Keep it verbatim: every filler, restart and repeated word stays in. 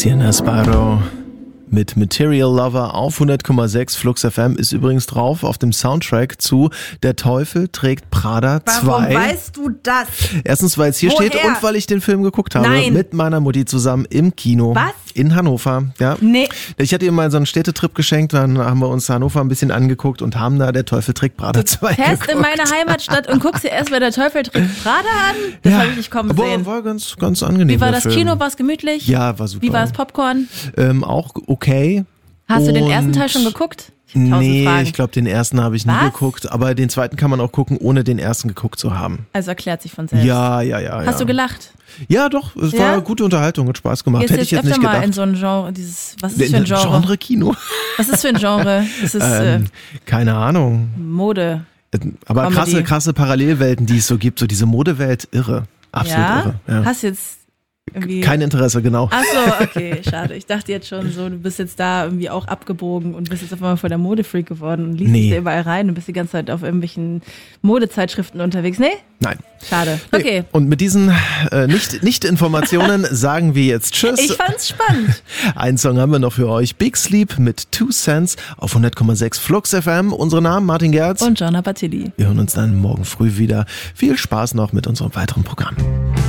Sienna Sparrow mit Material Lover auf hundert Komma sechs. Flux F M ist übrigens drauf auf dem Soundtrack zu Der Teufel trägt Prada zwei. Warum weißt du das? Erstens, weil es hier Woher? steht und weil ich den Film geguckt habe. Nein. Mit meiner Mutti zusammen im Kino. Was? In Hannover. Ja. Nee. Ich hatte ihr mal so einen Städtetrip geschenkt, dann haben wir uns Hannover ein bisschen angeguckt und haben da Der Teufel trägt Prada zwei Fährst geguckt. in meine Heimatstadt und guckst dir erst mal Der Teufel trägt Prada an? Das Ja. habe ich nicht kommen Aber sehen. war ganz, ganz angenehm. Wie war der das Film. Kino? War es gemütlich? Ja, war super. Wie war das Popcorn? Ähm, auch okay. Hast du den Und- ersten Teil schon geguckt? Ich hab tausend Nee, Fragen. ich glaube, den ersten habe ich nie Was? geguckt, aber den zweiten kann man auch gucken, ohne den ersten geguckt zu haben. Also erklärt sich von selbst. Ja, ja, ja. Hast ja. du gelacht? Ja, doch, es Ja? war gute Unterhaltung, hat Spaß gemacht. Gehst Hätte du ich jetzt jetzt öfter nicht mal in gedacht. so ein Genre, dieses, was ist das für ein Genre? Genre Kino? Was ist für ein Genre? Das ist äh, Ähm, keine Ahnung. Mode. Aber Comedy. krasse, krasse Parallelwelten, die es so gibt, so diese Modewelt, irre. Absolut Ja? irre. Ja. Hast jetzt irgendwie... Kein Interesse, genau. Ach so, okay, schade. Ich dachte jetzt schon so, du bist jetzt da irgendwie auch abgebogen und bist jetzt auf einmal voll der Modefreak geworden und liest Nee. dich da überall rein und bist die ganze Zeit auf irgendwelchen Modezeitschriften unterwegs. Nee? Nein. Schade. Nee. Okay. Und mit diesen äh, Nicht- Nicht-Informationen sagen wir jetzt Tschüss. Ich fand's spannend. Einen Song haben wir noch für euch. Big Sleep mit Two Cents auf hundert Komma sechs Flux F M. Unsere Namen Martin Gerz. Und Gianna Batilli. Wir hören uns dann morgen früh wieder. Viel Spaß noch mit unserem weiteren Programm.